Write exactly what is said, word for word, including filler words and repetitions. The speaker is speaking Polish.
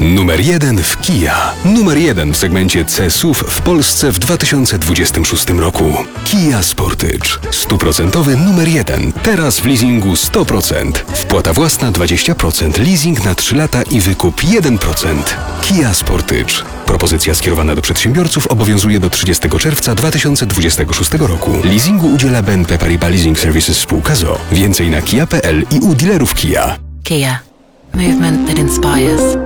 Numer jeden w Kia. Numer jeden w segmencie C S U V w Polsce w dwa tysiące dwudziestym szóstym roku. Kia Sportage. Stuprocentowy numer jeden. Teraz w leasingu sto procent. Wpłata własna dwadzieścia procent. Leasing na trzy lata i wykup jeden procent. Kia Sportage. Propozycja skierowana do przedsiębiorców obowiązuje do trzydziestego czerwca dwa tysiące dwudziestego szóstego roku. Leasingu udziela B N P Paribas Leasing Services spółka z o o. Więcej na kia kropka p l i u dealerów Kia. Kia. Movement that inspires.